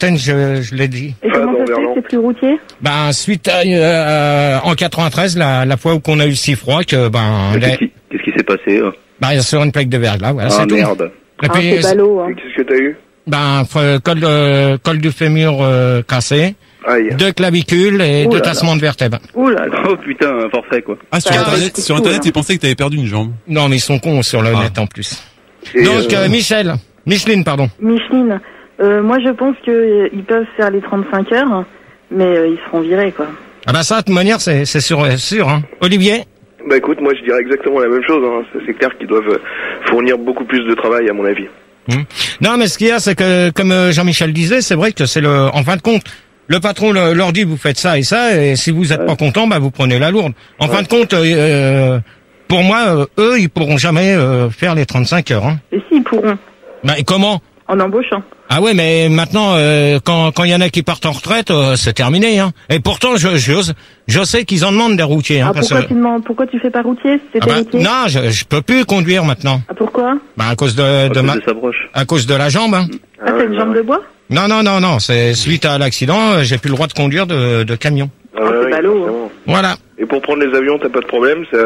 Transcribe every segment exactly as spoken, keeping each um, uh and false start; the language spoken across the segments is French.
trentaine, je, je l'ai dit. Et comment ça se fait que c'est plus routier? Ben, suite à, euh, en quatre-vingt-treize, la, la fois où qu'on a eu si froid que, ben... Qu'est-ce qui, qu'est-ce qui s'est passé là? Ben, sur une plaque de verglas, voilà, Ah c'est tout. merde. Et Ah, puis, c'est ballot, hein. Qu'est-ce que t'as eu? ben, f- col, de, col du fémur euh, cassé, Aïe. deux clavicules et Ouh deux là là. tassements de vertèbres. Ouh là là. Oh putain, un forfait quoi. Ah, sur Ah, internet, c'est sur tout, internet, hein. ils pensaient que t'avais perdu une jambe. Non, mais ils sont cons sur le Ah. net en plus. Et, Donc, euh, euh, Michel, Micheline, pardon. Micheline, euh, moi je pense qu'ils peuvent faire les trente-cinq heures, mais euh, ils seront virés, quoi. Ah ben ça, de toute manière, c'est c'est sûr, euh, sûr. Hein. Olivier? Bah écoute, moi je dirais exactement la même chose. Hein. C'est- C'est clair qu'ils doivent euh, fournir beaucoup plus de travail, à mon avis. Hmm. Non, mais ce qu'il y a, c'est que, comme euh, Jean-Michel disait, c'est vrai que c'est le, en fin de compte, le patron le- leur dit vous faites ça et ça, et si vous êtes pas content, bah vous prenez la lourde. En fin de compte, euh, euh, pour moi, euh, eux, ils pourront jamais euh, faire les trente-cinq heures. Hein. Et si, ils pourront, Bah, et comment? en embauchant. Ah ouais, mais maintenant, euh, quand quand il y en a qui partent en retraite, euh, c'est terminé. Hein. Et pourtant, je je, je sais qu'ils en demandent des routiers. Hein, Ah, parce pourquoi que- tu demandes, pourquoi tu fais pas routier si Ah c'était bah, routier? non, je, je peux plus conduire maintenant. Ah, pourquoi? Bah, à cause de, À de cause ma, de sa broche. à cause de la jambe. Hein. Ah, c'est une jambe de bois? Non, non, non, non. C'est suite à l'accident, euh, j'ai plus le droit de conduire de, de camion. Ah, c'est ballot, forcément. Voilà. Et pour prendre les avions, t'as pas de problème. Ça...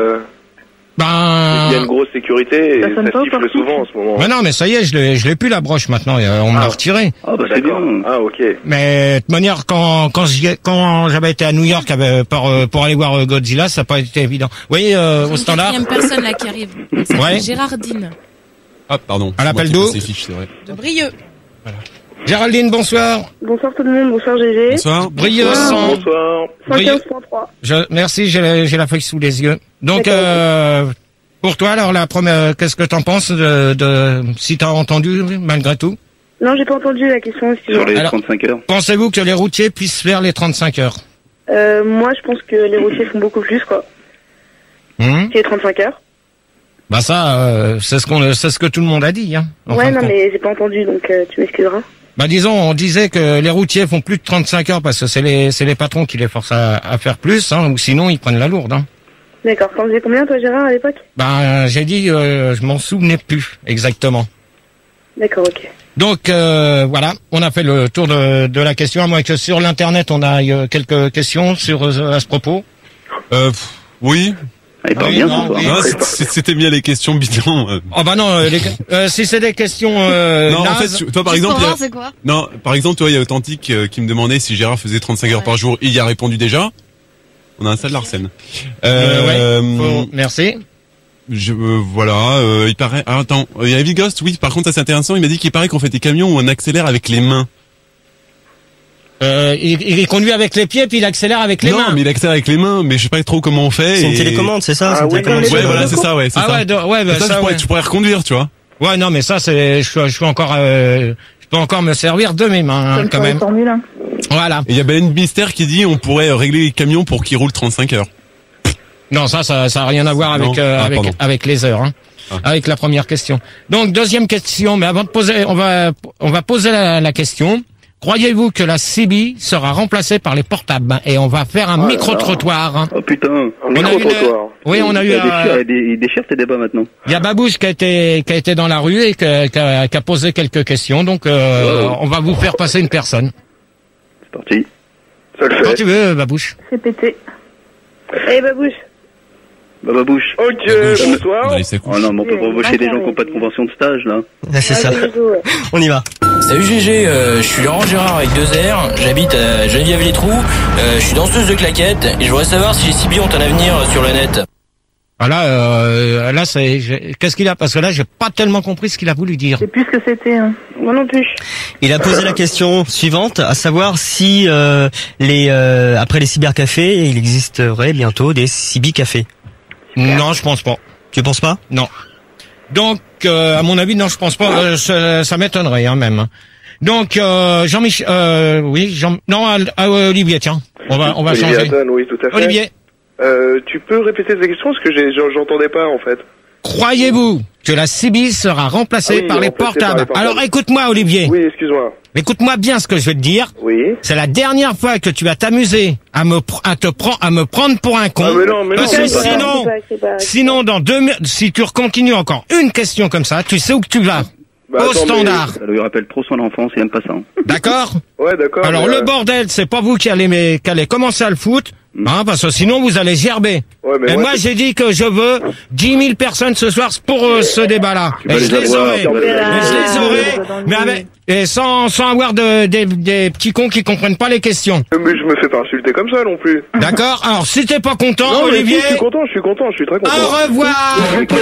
Ben. Il y a une grosse sécurité et Ça ça, sonne pas au siffle portique. souvent en ce moment. Mais non, mais ça y est, je l'ai, je l'ai plus la broche maintenant. euh, On me l'a Ah. retiré. Ah bah c'est D'accord. bien. Ah ok. Mais de toute manière, quand quand j'y ai- quand j'avais été à New York avec, pour euh, pour aller voir euh, Godzilla, ça n'a pas été évident. Vous voyez, euh, au Une standard. quatrième personne là qui arrive. C'est Ouais. Gérardine Ah, pardon. À l'appel C'est moi d'eau. qui passe les fiches, c'est vrai. de Brieux. Géraldine, bonsoir. Bonsoir tout le monde, bonsoir G G. Bonsoir. Brieux, Bonsoir. sans- Bonsoir. cent quinze point trois. Je, merci, j'ai la, j'ai la feuille sous les yeux. Donc, D'accord, euh, pour toi, alors la première, qu'est-ce que t'en penses de, de si t'as entendu malgré tout? Non, j'ai pas entendu la question, Sur excusez-moi. les Alors- trente-cinq heures. Pensez-vous que les routiers puissent faire les trente-cinq heures? Euh, moi, je pense que les routiers font beaucoup plus, quoi. Hum Que les trente-cinq heures. Bah ça, euh, c'est ce qu'on, c'est ce que tout le monde a dit. Hein, en fin Ouais, de non, compte. mais j'ai pas entendu, donc euh, tu m'excuseras. Bah disons, on disait que les routiers font plus de trente-cinq heures parce que c'est les, c'est les patrons qui les forcent à, à faire plus, hein, ou sinon ils prennent la lourde. Hein. D'accord. T'en faisais combien, toi, Gérard, à l'époque? Bah j'ai dit, euh, je m'en souvenais plus exactement. D'accord, ok. Donc euh, voilà, on a fait le tour de, de la question. À moins que sur l'internet on a euh, quelques questions sur euh, à ce propos. Euh, pff, oui. Ah, il parle Oui, bien non, ce soir. oui. Non, c'est- c'est- c'était bien les questions bidons. euh. Oh bah non, euh, les, euh, si c'est des questions euh, non, en nazes, fait, tu- toi par Juste exemple, pour il y a- voir c'est quoi. non, par exemple, toi, il y a Authentique euh, qui me demandait si Gérard faisait trente-cinq heures Ouais. par jour. Il y a répondu déjà. On a un salle Larsen. euh, Euh, ouais, faut- merci. je, euh, voilà, euh, il paraît. Ah, attends, il y a Heavy Ghost, oui. Par contre, ça c'est intéressant. Il m'a dit qu'il paraît qu'on fait des camions où on accélère avec les mains. Euh, il, il conduit avec les pieds puis il accélère avec les non, mains. mais il accélère avec les mains, mais je sais pas trop comment on fait. C'est une et- télécommande, c'est ça? Ah c'est une oui, télécommande. comme les Ouais, gens voilà, de c'est cours. ça, ouais, c'est Ah ça. ouais, de- ouais, bah, ça, ça, je pourrais, ouais. tu pourrais reconduire, tu vois. Ouais, non, mais ça, c'est, je, suis- je suis encore, euh, je peux encore me servir de mes mains, hein, Comme quand sur les même. Formule un. Voilà. Et il y a Baleine Mystère qui dit on pourrait euh, régler les camions pour qu'ils roulent trente-cinq heures. Non, ça, ça, ça a rien à voir avec, Non. euh, Ah, avec, pardon. avec les heures, hein. Ah. Avec la première question. Donc, deuxième question, mais avant de poser, on va, on va poser la, la question. Croyez-vous que la C B sera remplacée par les portables? Et on va faire un Oh là micro-trottoir, hein. Oh putain. Un On a eu micro-trottoir. Oui, on a eu, Il déchire, euh, il dé- il déchire tes débats maintenant. il y a Babouche qui a été, qui a été dans la rue et qui a, qui a- qui a posé quelques questions. Donc, euh, Wow. on va vous faire passer une personne. C'est parti. Ça le Quand fait. tu veux, Babouche. C'est pété. Eh, babouche. Baba Bouche. Ok, On bonsoir. a laissé Oh non, mais on peut pas embaucher des gens qui n'ont pas de convention de stage, là. Ah, c'est ça. Ouais, bisous, ouais. On y va. Salut G G, euh, je suis Laurent Gérard avec deux R, j'habite à Geneviève-les-Trous, euh, je suis danseuse de claquettes et je voudrais savoir si les C B ont un avenir sur le net. Ah là, euh, là, c'est, j'ai- qu'est-ce qu'il a? Parce que là, j'ai pas tellement compris ce qu'il a voulu dire. C'est plus ce que c'était, hein. Moi non plus. Il a posé la question suivante, à savoir si euh, les euh, après les cybercafés, il existerait bientôt des cybercafés. Non, je pense pas. Tu penses pas? Non. Donc, euh, à mon avis, non, je pense pas. Euh, ça, ça m'étonnerait, hein, même. Donc, euh, Jean-Michel, euh, oui, Jean, non, à, à Olivier, tiens, on va, on va Olivier changer. Hatton, oui, tout à fait. Olivier, Euh, tu peux répéter ta question parce que j'ai- j'en- j'entendais pas en fait. croyez-vous que la C B sera remplacée Ah oui, par, les remplacée par portables? les portables. Alors, écoute-moi, Olivier. Oui, excuse-moi. Écoute-moi bien ce que je vais te dire. Oui. C'est la dernière fois que tu vas t'amuser à me, pr- à te prendre, à me prendre pour un con. Ah, mais non, mais non, Parce que c'est pas ça. sinon, C'est pas- c'est pas- sinon, dans deux, mi- si tu continues encore une question comme ça, tu sais où que tu vas. Bah, au attends, standard. Ça lui rappelle trop son enfance, il aime pas ça. hein. D'accord? mais- Ouais, d'accord. Alors mais, le euh, bordel, c'est pas vous qui allez, mais, qui allez commencer à le foutre, hein, parce que sinon vous allez gerber. Ouais, mais Et moi, moi c'est- j'ai dit que je veux dix mille personnes ce soir pour euh, ce débat-là. Tu vas Et je les les avoir, aurai. tu vas les Mais avoir. je les Euh, aurai, dans le mais nez. avec, et sans, sans avoir de, des, des petits cons qui comprennent pas les questions. Mais je me fais pas insulter comme ça non plus. D'accord? Alors si t'es pas content, Non, mais Olivier, si, je suis content, je suis content, je suis très content. au revoir!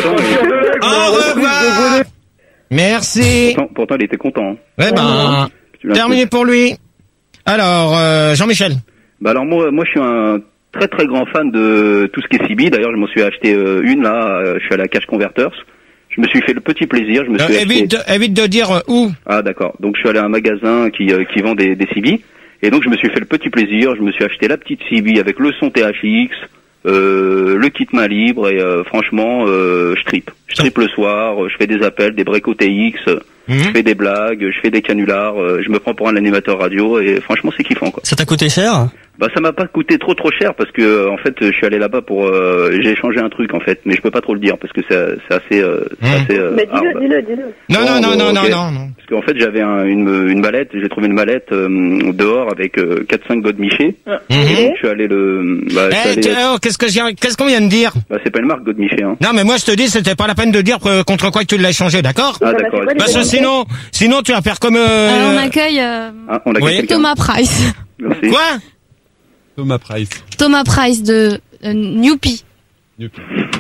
Au revoir! Merci! Pourtant, pourtant, il était content. hein. Ouais ben, Tu l'as terminé pour lui. Alors, euh, Jean-Michel. Bah alors moi, moi je suis un très très grand fan de tout ce qui est C B. D'ailleurs, je m'en suis acheté euh, une là. euh, je suis allé à Cash Converters. Je me suis fait le petit plaisir. Je me Euh, suis acheté... évite, de, évite de dire euh, où. Ah d'accord. Donc je suis allé à un magasin qui euh, qui vend des, des C B. Et donc je me suis fait le petit plaisir. Je me suis acheté la petite C B avec le son T H X, euh, le kit main libre et euh, franchement, euh, je tripe. Je tripe le soir. Je fais des appels, des breaks O T X. Mhm. Je fais des blagues, je fais des canulars, euh, je me prends pour un animateur radio et franchement c'est kiffant quoi. Ça t'a coûté cher? Bah ça m'a pas coûté trop trop cher parce que euh, en fait je suis allé là-bas pour euh, j'ai échangé un truc en fait mais je peux pas trop le dire parce que c'est c'est assez euh, c'est Mmh. assez euh, Mais dis-le, hard. dis-le, dis-le. Non, Bon, non, non, bon, non, ok. non, non. Parce qu'en fait j'avais un, une une mallette, j'ai trouvé une mallette euh, dehors avec euh, quatre cinq Godemiché. Mhm. Et donc je suis allé le bah, je suis Eh, allé- tu- oh, qu'est-ce que j'ai- qu'est-ce qu'on vient de dire? bah, c'est pas une marque Godemiché hein. Non, mais moi je te dis, c'était pas la peine de dire euh, contre quoi que tu l'as échangé, d'accord? Ah Ça m'a d'accord. fait quoi, les Parce que Godemiché sinon, sinon tu vas faire comme. Euh... Alors, on accueille euh, Ah, on a Oui. quelqu'un. Thomas Price. Merci. Quoi? Thomas Price. Thomas Price de euh, Newpie. Youpi.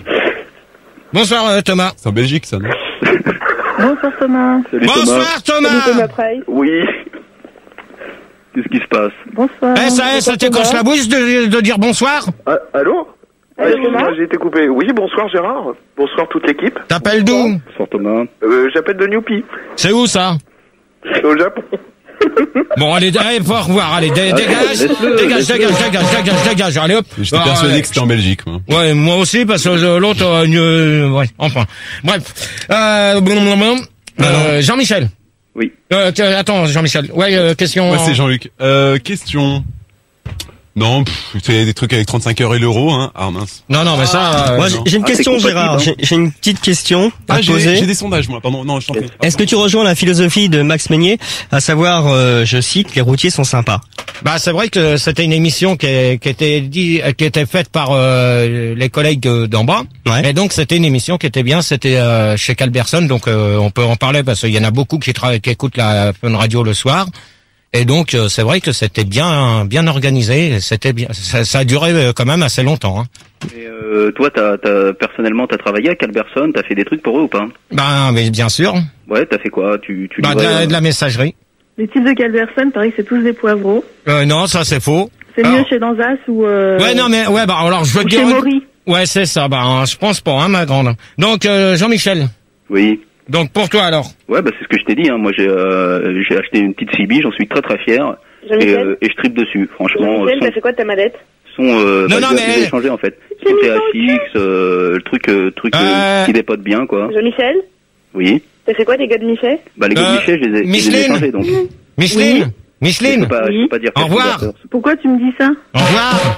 Bonsoir euh, Thomas. C'est en Belgique, ça, non? Bonsoir Thomas. Salut Thomas. Bonsoir Thomas. Salut Thomas Price. Oui. Qu'est-ce qui se passe? Bonsoir. Eh, ça, eh, ça Bonsoir, t'écorche Thomas. la bouche de, de dire bonsoir? Ah, allô? Ah, Allô, excuse-moi, Thomas j'ai été coupé. Oui, bonsoir Gérard. Bonsoir toute l'équipe. T'appelles d'où? Bonsoir Thomas. Euh, j'appelle de Newpie, C'est où ça? au Japon. Bon, allez, allez, faut revoir, allez, dé- Ah, dégage, laisse-le, dégage, laisse-le. dégage, dégage, dégage, dégage, allez hop. J'étais Ah, persuadé ouais. que c'était en Belgique, moi. Ouais, moi aussi, parce que euh, l'autre, euh, euh, ouais, enfin. Bref. Euh, blablabla. euh, Jean-Michel. Oui. Euh, tiens, attends, Jean-Michel. Ouais, euh, question. Moi, c'est Jean-Luc. Euh, question. Non, pff, c'est des trucs avec trente-cinq heures et l'euro, hein. Ah, mince. Non, non, mais ça. euh, Moi, j'ai j'ai une Ah, c'est question, compatible, Gérard. hein. J'ai j'ai une petite question à Ah, te j'ai poser. j'ai des sondages, moi, pardon. Non, je t'en prie. Est-ce que tu rejoins la philosophie de Max Meignier, à savoir, euh, je cite, les routiers sont sympas? Bah, c'est vrai que c'était une émission qui, est- qui était dit, qui était faite par euh, les collègues de- d'en bas. Ouais. Et donc c'était une émission qui était bien. C'était euh, chez Calberson, donc euh, on peut en parler parce qu'il y en a beaucoup qui, tra- qui écoutent la Fun Radio le soir. Et donc euh, c'est vrai que c'était bien bien organisé. et C'était bien. Ça, ça a duré euh, quand même assez longtemps. Hein. Et euh, toi, t'as, t'as, personnellement, t'as travaillé à Calberson, t'as fait des trucs pour eux ou pas? Ben, mais bien sûr. Ouais, t'as fait quoi? Tu, tu Bah, de, livrais, la, euh, de la messagerie. Les types de Calverson, pareil que c'est tous des poivreaux. Euh, non, ça c'est faux. C'est Alors. mieux chez Danzas ou, euh, Ouais, non, mais ouais, bah alors je veux ou te chez dire. Maury. Ouais, c'est ça. Bah, hein, je pense pas, hein, ma grande. Donc euh, Jean-Michel. Oui. Donc pour toi alors. Ouais, bah c'est ce que je t'ai dit. Hein. Moi, j'ai euh, j'ai acheté une petite C B, j'en suis très très fier. Et, Jean-Michel, euh, et je tripe dessus. Franchement, Jean-Michel, son, t'as fait quoi de ta mallette? son euh, Non, bah, non, je- mais- je l'ai changé en fait. J'ai Son mis T dans le H X, euh, le truc, euh, truc euh, Euh. qui dépote bien, quoi. Jean-Michel, Oui. t'as fait quoi des gars de Michel? Bah les Euh, Godemiché, je les ai, je les ai Micheline. changés donc. Micheline. Je peux Micheline. pas, je peux pas dire. Au Cash revoir. Converters. Pourquoi tu me dis ça? Au revoir.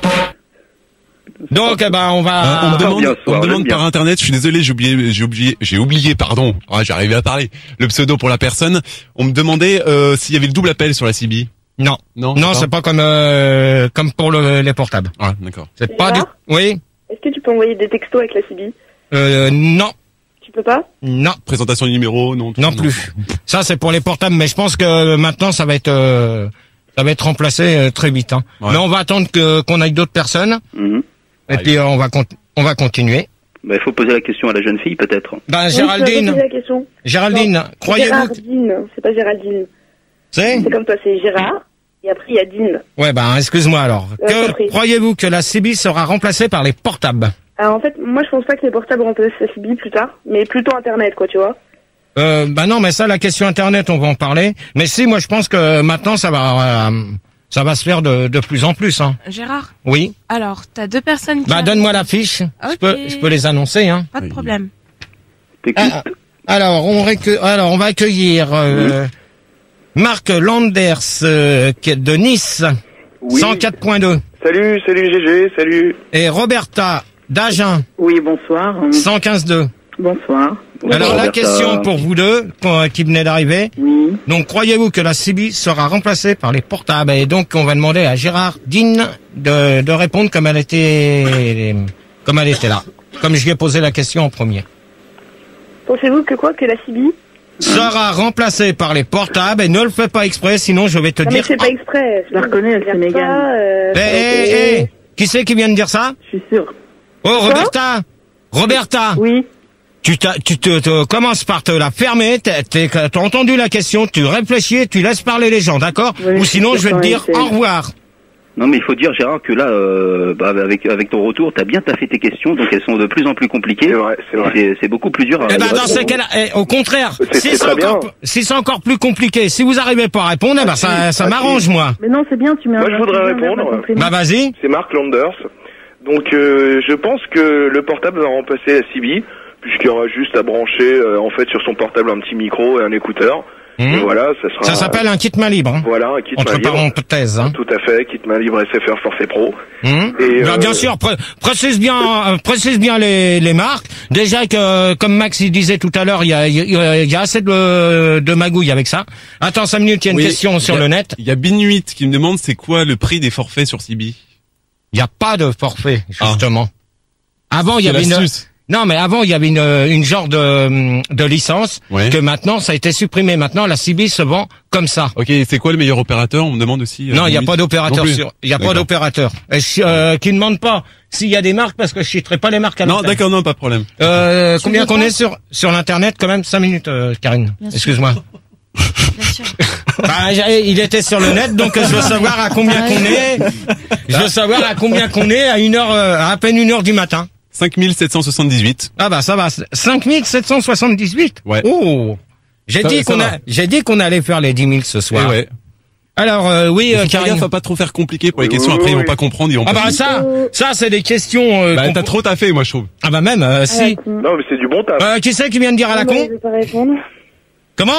Donc, eh ben, on Euh, va. on me demande, bien, on me soir, demande j'aime par bien. internet, je suis désolé, j'ai oublié, j'ai oublié, j'ai oublié, pardon. Ah, j'ai arrivé à parler. Le pseudo pour la personne. On me demandait euh, s'il y avait le double appel sur la C B. Non, Non, non, c'est pas comme euh, comme pour le, les portables. Ah, d'accord. C'est pas du. Gérard Oui. Est-ce que tu peux envoyer des textos avec la C B? Euh, non, Tu peux pas? non, Présentation du numéro, non. tout non ça, plus. Ça, c'est pour les portables, mais je pense que maintenant, ça va être euh, ça va être remplacé euh, très vite. Hein. Ouais. Mais on va attendre que qu'on aille d'autres personnes, Mhm. et Ouais. puis euh, on va con- on va continuer. Bah il faut poser la question à la jeune fille peut-être. Ben, Oui, tu vas Géraldine, poser la question. Géraldine, croyez-vous que- Gérardine, c'est pas Géraldine. c'est C'est comme toi, c'est Gérard. Et après, il y a Dean. Ouais, ben, excuse-moi alors. Ouais, Que compris. croyez-vous que la C B sera remplacée par les portables? Alors en fait, moi je pense pas que les portables remplacent la C B plus tard, mais plutôt Internet, quoi, tu vois. Euh, bah non, mais ça, la question Internet, on va en parler. Mais si, moi, je pense que maintenant, ça va, euh, ça va se faire de, de plus en plus. Hein. Gérard, Oui. alors, t'as deux personnes qui... Bah, donne-moi la fiche. Je Ok. peux, je peux les annoncer. Hein. Pas de problème. T'écoutes. Ah, alors, on récue- alors, on va accueillir euh, Marc Landers euh, qui est de Nice, Oui. cent quatre point deux, Salut, salut G G, salut. et Roberta d'Agen, Oui, bonsoir. cent quinze point deux. Bonsoir. Alors la Roberta. question pour vous deux qu'on- qui venez d'arriver. Oui. Donc croyez-vous que la C B sera remplacée par les portables? Et donc on va demander à Gérard Dean de, de répondre comme elle était comme elle était là. Comme je lui ai posé la question en premier. Pensez-vous que quoi, que la C B? Sera remplacée par les portables et ne le fais pas exprès, sinon je vais te Non, dire. mais c'est pas exprès. Je la reconnais, elle, c'est Mégane. Eh, eh, eh, qui c'est qui vient de dire ça? Je suis sûre. Oh, Roberta! Roberta! Oui. Tu, t'as- tu te, te commences par te la fermer, t'es- t'es- t'as entendu la question, tu réfléchis, tu laisses parler les gens, d'accord? Oui, Ou sinon je vais te dire c'est- au revoir. Non, mais il faut dire, Gérard, que là, euh, bah, avec avec ton retour, t'as bien taffé tes questions, donc elles sont de plus en plus compliquées. C'est vrai, c'est vrai. C'est- C'est beaucoup plus dur à Eh ben, y dans répondre. ces cas-là, eh, au contraire, C'est- si c'est c'est très encore, bien. si c'est encore plus compliqué, si vous arrivez pas à répondre, eh ben, ça, ça Ah, m'arrange, si. moi. Mais non, c'est bien, tu mets Moi, un je voudrais tu mets un verbe répondre. à complément. Bah, vas-y. C'est Mark Landers. Donc, euh, je pense que le portable va remplacer la C B, puisqu'il y aura juste à brancher, euh, en fait, sur son portable un petit micro et un écouteur. Mmh. Et voilà, ça sera... Ça s'appelle un kit main libre, hein. Voilà, un kit Entre main libre. parenthèses, hein. Tout à fait, kit main libre S F R Forfait Pro. Mmh. Et, Bah, euh, bien sûr, pré- précise bien, euh, précise bien les, les marques. Déjà que, euh, comme Max il disait tout à l'heure, il y a, il y a- il y a assez de, de magouilles avec ça. Attends cinq minutes, il y a une Oui, question sur il y a- le net. Il y a Binuit qui me demande c'est quoi le prix des forfaits sur C B. Il n'y a pas de forfait, justement. Avant, il y C'est avait une... l'astuce. Non, mais avant, il y avait une, une genre de, de licence Ouais. que maintenant, ça a été supprimé. Maintenant, la C B se vend comme ça. Ok, c'est quoi le meilleur opérateur? On me demande aussi. euh, Non, il n'y a Binuit. pas d'opérateur Non plus. sur, il y a pas D'accord. d'opérateur. Et je- euh, qui ne demande pas s'il y a des marques parce que je citerai pas les marques à Non, l'antenne. d'accord, non, pas de problème. Euh, Tu combien veux qu'on pas est sur, sur l'internet quand même? Cinq minutes, euh, Karine. Bien sûr. Excuse-moi. Bien sûr. Bah, j'ai- il était sur le net, donc je veux savoir à combien Ah qu'on est. Je veux savoir à combien qu'on est à une heure, euh, à, à peine une heure du matin. cinq mille sept cent soixante-dix-huit. Ah bah ça va, cinq mille sept cent soixante-dix-huit. Ouais. Oh, j'ai Ça- dit ça qu'on va. a, j'ai dit qu'on allait faire les dix mille ce Eh soir. ouais. Alors euh, oui, Faut euh, faire Karine. gaffe à pas trop faire compliqué pour les Oui, questions. oui, Après, ils vont oui. pas comprendre, ils vont Ah pas. bah ça, ça c'est des questions. Euh, Bah, qu'on- t'as trop taffé, moi, je trouve. Ah bah même, euh, si. Non, mais c'est du bon taf. Euh, qui c'est qui vient de dire à la Non, con? je vais pas répondre. Comment?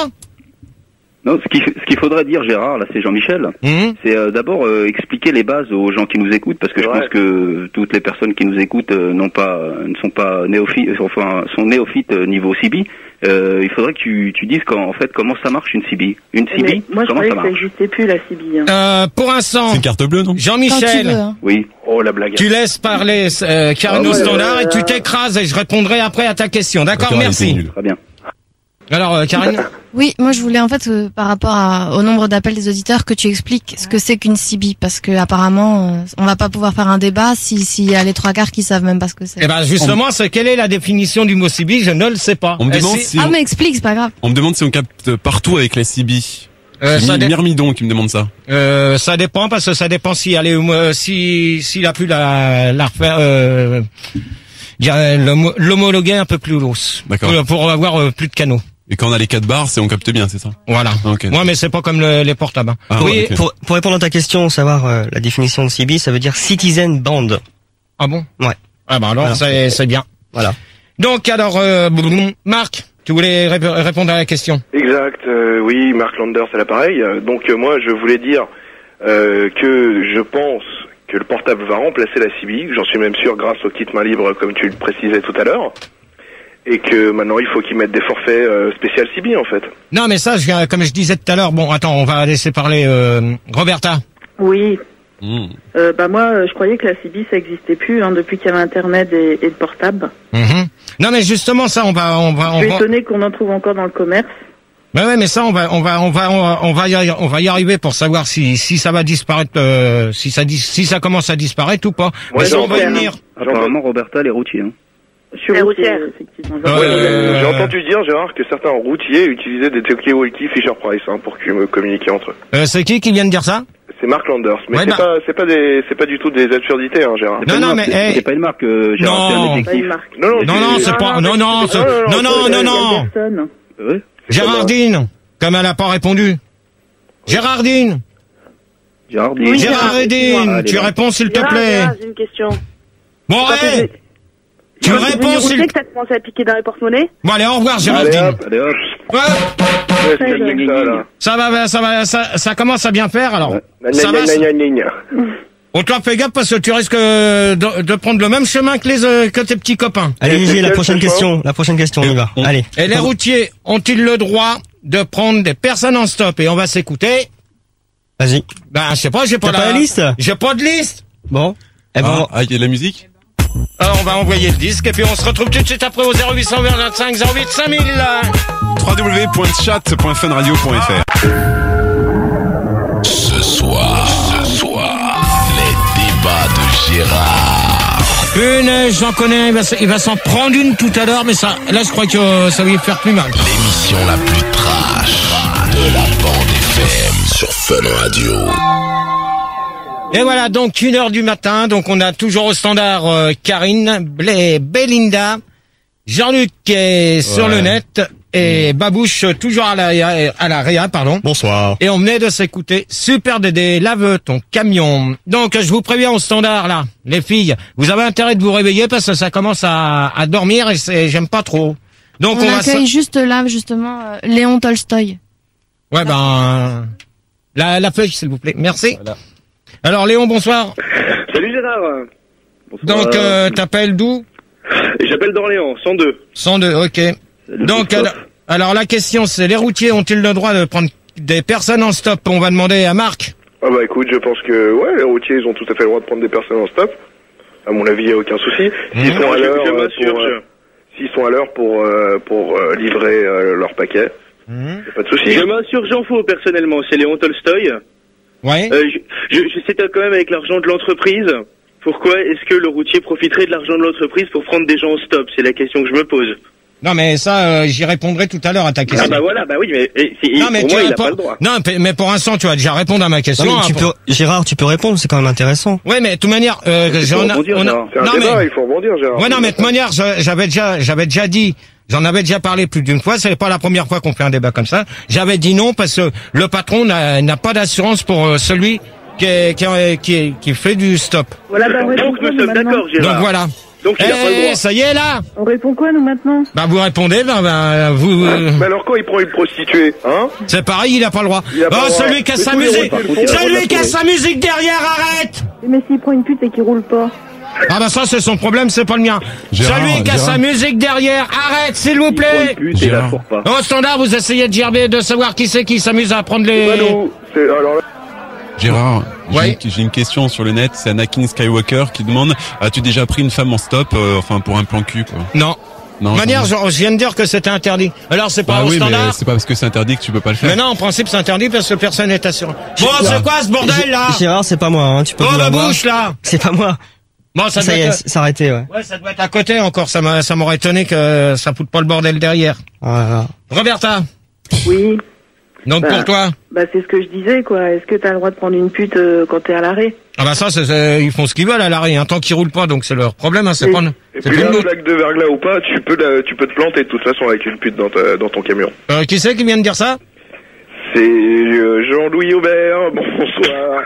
Non, ce qu'il ce qu'il faudrait dire, Gérard, là, c'est Jean-Michel. Hum C'est euh, d'abord euh, expliquer les bases aux gens qui nous écoutent, parce que je Ouais. pense que toutes les personnes qui nous écoutent euh, n'ont pas, euh, ne sont pas néophytes, enfin sont néophytes euh, niveau C B. Euh, il faudrait que tu, tu dises qu'en en fait comment ça marche une C B. Une C B, Mais moi, je comment croyais ça que ça marche? n'existait plus, la C B. hein. euh, Pour l'instant, C'est une carte bleue, non? Quand tu veux. Jean-Michel, hein. Oui. Oh, la blague. tu laisses parler euh, Karine Ah au ouais, standard euh, et tu t'écrases et je répondrai après à ta question. D'accord, D'accord, elle merci. était nulle. Très bien. Alors euh, Karine, Oui, moi je voulais en fait euh, par rapport à- au nombre d'appels des auditeurs que tu expliques ce que c'est qu'une C B parce que apparemment euh, on va pas pouvoir faire un débat si s'il y a les trois quarts qui savent même pas ce que c'est. eh ben justement, c'est quelle est la définition du mot C B? Je ne le sais pas. On me Et demande si- si Ah on, mais explique, c'est pas grave. on me demande si on capte partout avec la C B. euh, ça, C'est dé- Myrmidon qui me demande ça. euh, ça dépend parce que ça dépend si elle est euh, si s'il a pu la la refaire. Euh, dire, euh, l'homo- l'homologuer un peu plus haut D'accord. pour, pour avoir euh, plus de canaux. Et quand on a les quatre barres, c'est on capte bien, c'est ça? Voilà. Ok. Moi, mais c'est pas comme le- les portables. hein. Ah, oui. ouais, ok. Pour, pour répondre à ta question, savoir euh, la définition de C B, ça veut dire Citizen Band. Ah bon? Ouais. Ah bah alors Voilà. c'est c'est bien. Voilà. Donc alors, euh, Marc, tu voulais rép- répondre à la question? Exact, euh, oui, Mark Landers à l'appareil. Euh, Donc euh, moi, je voulais dire euh, que je pense que le portable va remplacer la C B. J'en suis même sûr grâce au kit main libre, comme tu le précisais tout à l'heure. Et que maintenant, il faut qu'ils mettent des forfaits euh, spécial C B, en fait. Non, mais ça, je, viens- comme je disais tout à l'heure, bon, attends, on va laisser parler euh, Roberta. Oui. Mmh. Euh, bah moi, euh, je croyais que la C B, ça existait plus hein, depuis qu'il y avait Internet et, et le portable. Mhm. Non, mais justement, ça, on va, on va, Je on suis va. étonnée qu'on en trouve encore dans le commerce. Ouais, ouais, mais ça, on va, on va, on va, on va, on va y, arri- on va y arriver pour savoir si, si ça va disparaître, euh, si ça, dis- si ça commence à disparaître ou pas. mais Ouais, ça, non, on va y faire, venir. Apparemment, Roberta, les routiers. Hein. Je suis Les routière, routières. effectivement. Euh, Ouais, Euh, J'ai entendu dire, Gérard, que certains routiers utilisaient des talkie-walkie Fisher-Price hein, pour que- communiquer entre eux. Euh, c'est qui qui vient de dire ça? C'est Mark Landers, mais Ouais, c'est bah- pas, c'est pas des, c'est pas du tout des absurdités, hein, Gérard. C'est pas Non, une non, marque, mais, c'est- hey. c'est pas une marque, euh, Gérard, Non. c'est un Pas une objectif. marque. Non, non, Non, non, c'est pas, non, non, c'est- non, non, non, non. Personne. Ouais. Gérardine, comme elle a pas répondu. Gérardine, Gérard, Oui, dis- Gérardine, Allez, tu là. réponds s'il te Gérard, plaît. Gérard, j'ai une question. Bon, Quand hey, t'es- tu quand t'es réponds venu s'il routier, que t'as commencé à piquer dans les porte-monnaies. Bon, allez, au revoir, Allez Gérardine. hop, Allez hop. Ouais, ouais, c'est bien que ça, là. ça va, ça va, ça, ça commence à bien faire, alors. Ouais. Ça va, ça- Gna, gna, gna, gna. Bon, toi, fais gaffe parce que tu risques euh, de, de prendre le même chemin que les euh, que tes petits copains. Allez, Gigi, la prochaine question. La prochaine question, on y va. Allez. Et les routiers ont-ils le droit de prendre des personnes en stop? Et on va s'écouter. Vas-y. Ben, je sais pas, j'ai pas, T'as pas la liste? J'ai pas de liste. Bon. Eh ben, Ah, ah, il y a de la musique? Alors, on va envoyer le disque et puis on se retrouve tout de suite après au zéro huit cent vingt-cinq zéro huit cinq mille. w w w point chat point fun radio point f r. Ce soir, ce soir, les débats de Gérard. Une, j'en connais un, il va, s- il va s'en prendre une tout à l'heure, mais ça, là, je crois que euh, ça va lui faire plus mal. L'émission la plus trash de la bande F M sur Fun Radio. Et voilà, donc une heure du matin, donc on a toujours au standard euh, Karine, Blé, Belinda, Jean-Luc qui est sur Ouais. le net et Babouche euh, toujours à la, à la réa, pardon. bonsoir. Et on venait de s'écouter Super Dédé, lave ton camion. Donc je vous préviens au standard là, les filles, vous avez intérêt de vous réveiller parce que ça commence à, à dormir et c'est, j'aime pas trop. Donc On on, va accueille s- juste là, justement, euh, Léon Tolstoï. ouais ben la, la feuille s'il vous plaît, merci. Alors Léon, bonsoir. Salut Gérard. Bonsoir. Donc euh, t'appelles d'où? Et j'appelle d'Orléans, cent deux. cent deux, ok. Donc, alors, alors la question c'est, les routiers ont-ils le droit de prendre des personnes en stop? On va demander à Marc. Ah bah écoute, je pense que ouais, les routiers, ils ont tout à fait le droit de prendre des personnes en stop. À mon avis, il n'y a aucun souci. S'ils Mmh. sont à Je- l'heure je euh, m'assure, pour, euh, je- s'ils sont à l'heure pour euh, pour euh, livrer euh, leur paquet, Mmh. y a pas de souci. Je m'assure, j'en fous personnellement, c'est Léon Tolstoï. Ouais. Euh, je, je, je sais quand même avec l'argent de l'entreprise. Pourquoi est-ce que le routier profiterait de l'argent de l'entreprise pour prendre des gens en stop? C'est la question que je me pose. Non mais ça, euh, j'y répondrai tout à l'heure à ta question. Ah bah voilà, bah oui, mais et, c'est- non mais pour tu moi, il a réponds- pas le droit. Non mais- mais pour l'instant tu vas déjà répondre à ma question. Non, mais tu hein, peux, Gérard, tu peux répondre, c'est quand même intéressant. Ouais mais de toute manière, euh, Il faut j'en a- rebondir, on a- Gérard. C'est un non débat, mais il faut rebondir, Gérard. ouais non mais de toute manière, je- j'avais déjà, j'avais déjà dit, j'en avais déjà parlé plus d'une fois. C'est pas la première fois qu'on fait un débat comme ça. J'avais dit non parce que le patron n'a n'a pas d'assurance pour euh, celui qui est, qui, est- qui, est- qui fait du stop. Voilà, bah, on répond Donc quoi, nous nous, sommes maintenant d'accord, Gérard. Donc voilà. Donc il a pas le Eh, droit. ça y est là. On répond quoi, nous, maintenant? Bah vous répondez, ben, ben vous. euh, Mais alors quand il prend une prostituée, hein? C'est pareil, il a pas le droit. Il a pas Oh, le droit. celui qui a Mais sa tous les musique, routiers le font, celui il qui a a sa musique derrière, arrête. Mais s'il prend une pute et qu'il roule pas. Ah bah ça c'est son problème, c'est pas le mien. Gérard, celui qui a Gérard. sa musique derrière, arrête s'il vous plaît. Gérard. Au standard, vous essayez de gerber, de savoir qui c'est qui s'amuse à prendre C'est pas les. nous. C'est alors là. Gérard, j'ai Ouais. une- j'ai une question sur le net, c'est Anakin Skywalker qui demande, as-tu déjà pris une femme en stop, euh, enfin pour un plan cul quoi? Non. Non. De manière, jamais. je, je viens de dire que c'était interdit. Alors c'est pas Bah au oui, mais standard. c'est pas parce que c'est interdit que tu peux pas le faire. Mais non, en principe c'est interdit parce que personne n'est assuré. Bon, c'est quoi ce bordel là? Gérard, c'est pas moi, hein, tu peux Oh vous la l'avoir. bouche là. C'est pas moi. Bon, ça, Ça doit y est, être. c'est arrêté, ouais. Ouais, ça doit être à côté encore. Ça m'a, ça m'aurait étonné que ça foute pas le bordel derrière. Ah là là. Roberta. Oui. Donc Bah. pour toi. Bah, c'est ce que je disais, quoi. Est-ce que t'as le droit de prendre une pute euh, quand t'es à l'arrêt? Ah bah ça, c'est, c'est- ils font ce qu'ils veulent à l'arrêt, hein, tant qu'ils roulent pas, donc c'est leur problème, hein, c'est Et- pas, Et c'est puis pas là, nous. blague de verglas ou pas, tu peux la- tu peux te planter de toute façon avec une pute dans ta, dans ton camion. Euh, qui c'est qui vient de dire ça? C'est euh, Jean-Louis Aubert. Bonsoir.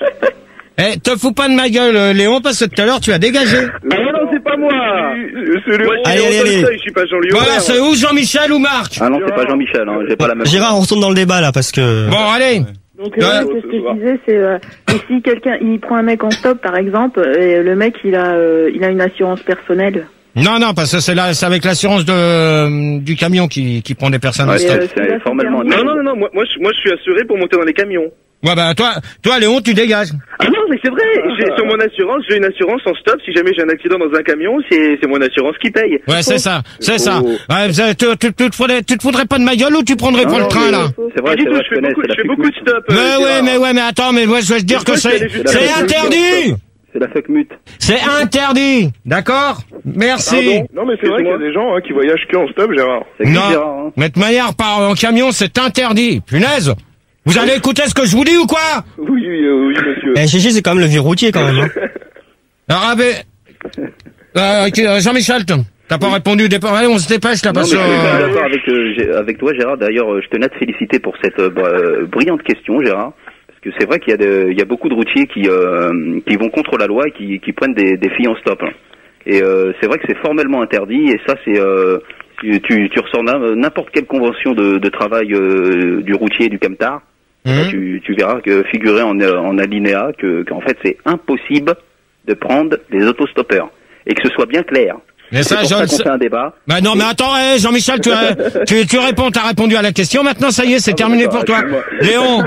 Eh, te fous pas de ma gueule, euh, Léon, parce que tout à l'heure tu as dégagé. Ah non, non, c'est pas moi. C'est le Moi, je suis Allez, Léon allez, allez. Tolstoï, je suis pas Jean-Louis Voilà, Aubert. c'est ou Jean-Michel ou Marc. Ah non, c'est pas Jean-Michel, hein, j'ai pas la même. Gérard, on retourne dans le débat là parce que. Bon, allez. Donc, Ouais. euh, qu'est-ce que je disais, c'est euh, que si quelqu'un il prend un mec en stop, par exemple, et le mec il a euh, il a une assurance personnelle. Non, non, parce que c'est là, c'est avec l'assurance de euh, du camion qui, qui prend des personnes en Ouais, Et, stop. euh, c'est celui-là, formellement. c'est permis. Non, non, non, non, moi, moi, je, moi, je suis assuré pour monter dans les camions. Ouais, bah toi, toi, Léon, tu dégages. Ah non, mais c'est vrai, j'ai, sur mon assurance, j'ai une assurance en stop, si jamais j'ai un accident dans un camion, c'est, c'est mon assurance qui paye. Ouais, c'est ça, c'est ça. Oh. Ouais, vous avez- tu, tu, tu te foutrais, tu te foutrais pas de ma gueule ou tu prendrais pas le train là? C'est vrai, Et du c'est coup, vrai, je je fais connais, beaucoup, c'est je la fais beaucoup de fuck stop. Mais euh, ouais, Gérard. mais ouais, mais attends, mais moi je veux te dire que Pourquoi c'est, tu allais juste c'est à la interdit. C'est la fuck mute. C'est interdit, d'accord? Merci. Pardon. Non mais c'est vrai qu'il y a des gens hein, qui voyagent que en stop, Gérard. C'est Non, Gérard, hein. mais de manière, par en camion, c'est interdit. Punaise. Vous allez écouter ce que je vous dis ou quoi? Oui, oui, euh, oui, monsieur. Eh, Gigi, c'est quand même le vieux routier quand même. Hein. Alors, avec- euh, ok, euh, Jean-Michel, t- t'as pas répondu au départ. Allez, on se dépêche là Non, parce mais que. je suis euh, d'accord avec, euh, Gé- avec toi, Gérard. D'ailleurs, euh, je tenais à te féliciter pour cette euh, br- euh, brillante question, Gérard. Parce que c'est vrai qu'il y a, de, il y a beaucoup de routiers qui, euh, qui vont contre la loi et qui, qui prennent des, des filles en stop. hein. Et euh, c'est vrai que c'est formellement interdit. Et ça, c'est euh, tu, tu ressors n'importe quelle convention de, de travail euh, du routier et du camtar. Mmh. Bah, tu, tu verras que figurer en, en alinéa que qu'en fait c'est impossible de prendre les autostoppeurs et que ce soit bien clair. Mais ça, c'est pour ça qu'on fait un débat. Bah non, mais attends, hey, Jean-Michel, tu, tu, tu réponds, t'as répondu à la question. Maintenant, ça y est, c'est ah, terminé pour toi. Léon.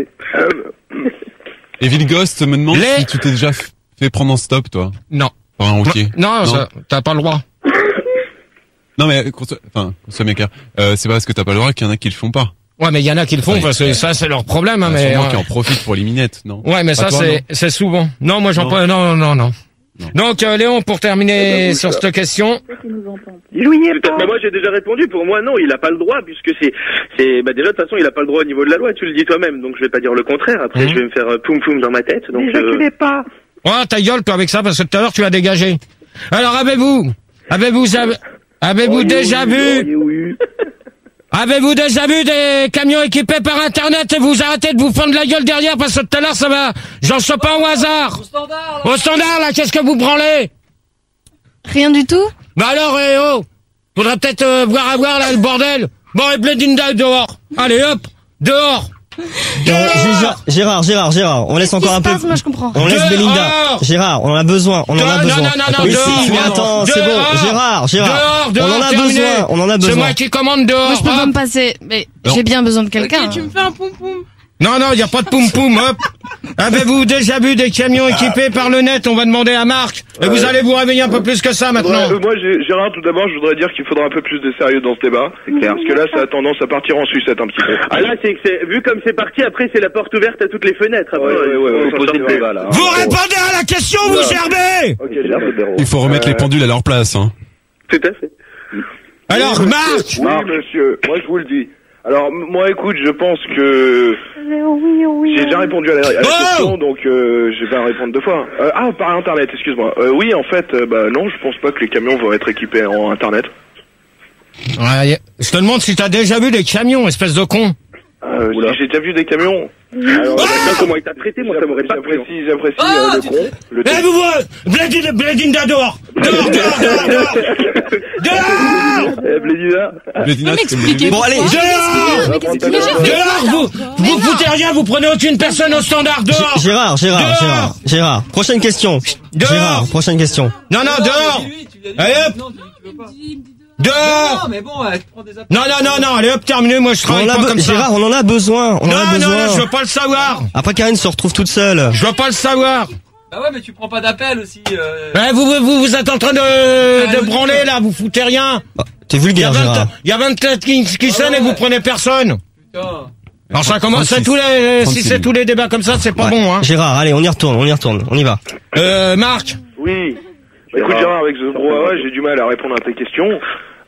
Et Vilgost me demande Les... si tu t'es déjà fait prendre en stop, toi. Non. Par un routier. Non, non, non. T'as pas le droit. Non, mais qu'on soit, enfin, qu'on soit bien clair, euh, c'est pas parce que t'as pas le droit qu'il y en a qui le font pas. Ouais, mais il y en a qui le font ouais, parce que ça, c'est leur problème, hein, mais. Sûrement euh... qui en profitent pour les minettes, non? Ouais, mais pas ça, c'est, c'est souvent. Non, moi, j'en prends, non, non, non, non. Donc, euh, Léon, pour terminer sur cette question. Mais moi, j'ai déjà répondu. Pour moi, non, il a pas le droit, puisque c'est, c'est, bah, déjà, de toute façon, il a pas le droit au niveau de la loi. Tu le dis toi-même. Donc, je vais pas dire le contraire. Après, mmh. je vais me faire euh, poum poum dans ma tête. Donc, ne reculez euh... pas. Ouais, ta gueule, toi, avec ça, parce que tout à l'heure, tu as dégagé. Alors, avez-vous, avez-vous, avez-vous oh, déjà oui, vu, oui, oui. Avez-vous déjà vu des camions équipés par Internet et vous arrêtez de vous fendre la gueule derrière parce que tout à l'heure ça va, j'en sais pas au hasard. Au standard, là. Au standard, là, qu'est-ce que vous branlez? Rien du tout? Bah alors, eh oh, faudrait peut-être euh, voir à voir là le bordel. Bon, et Bledinda dehors. Allez hop, dehors. Gérard, Gérard, Gérard, Gérard, on laisse encore un peu. Moi, je comprends. On laisse Belinda. Gérard, on en a besoin, on en a besoin. Non, non, non, non, oui, si, mais attends, c'est bon. Gérard, Gérard. Dehors, on en a terminé. besoin, on en a besoin. C'est moi qui commande dehors. Moi, je peux pas me passer, mais non. J'ai bien besoin de quelqu'un. Ok, tu me fais un poum poum. Non, non, il y a pas de poum poum, hop. Avez-vous déjà vu des camions équipés par le net? On va demander à Marc. Et vous allez vous réveiller un peu plus que ça maintenant. Ouais, moi, Gérard, tout d'abord, je voudrais dire qu'il faudra un peu plus de sérieux dans ce débat. C'est clair. Parce que là, ça a tendance à partir en sucette un petit peu. Ah là, c'est que c'est, vu comme c'est parti, après, c'est la porte ouverte à toutes les fenêtres. Après, ouais, ouais, ouais, ouais, faut poser le débat, là. Vous répondez à la question, vous gerbez! Okay, il faut remettre euh... les pendules à leur place, hein. Tout à fait. Alors, oui, Marc! Oui, monsieur. Moi, je vous le dis. Alors, moi, écoute, je pense que oui, oui, j'ai déjà répondu à la, à la oh question, donc euh, je vais pas répondre deux fois. Euh, ah, par Internet, excuse-moi. Euh, oui, en fait, euh, bah non, je pense pas que les camions vont être équipés en Internet. Ouais, je te demande si t'as déjà vu des camions, espèce de con. Euh, si j'ai déjà vu des camions. Alors, oh comment il t'a traité, moi, ça m'aurait pas plu. J'apprécie, j'apprécie oh, euh, le con. Le eh, vous voyez, Bledinda, Bledinda dehors. Dehors, dehors, dehors, dehors. Dehors. Eh, Bledinda. Bledinda, m'expliquer. Bon, allez, dehors. Dehors, vous, vous foutez rien, vous prenez aucune personne au standard, dehors. Gérard, Gérard, dehors. Gérard, Gérard. Prochaine question. Dehors. Gérard, prochaine question. Non, non, dehors. Allez, hop. Dehors. Non, mais bon, euh, tu prends des non, non, non, non, allez hop, terminé, moi je travaille pas comme ça. Gérard, on en a besoin, on non, en a besoin. Non, non, je veux pas le savoir. Après, Karine se retrouve toute seule. Je veux pas le savoir. Bah ouais, mais tu prends pas d'appel aussi. Euh... Ouais, vous, vous, vous êtes en train de, ah, de branler là, vous foutez rien. Bah, t'es vulgaire, Gérard. Il y a vingt-quatre qui, qui sonnent et vous prenez personne. Putain. Alors ça commence, c'est tous les, si c'est tous les débats comme ça, c'est pas ouais. bon, hein. Gérard, allez, on y retourne, on y retourne, on y va. Euh, Marc. Oui. Bah, écoute, Gérard, avec ce brouhaha, j'ai du mal à répondre à tes questions.